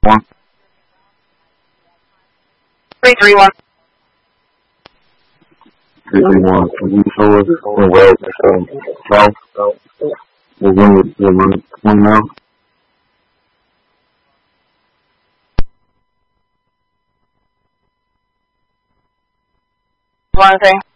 1. 331. 331. Can you show us the way south? We'll run it 20 miles. One thing.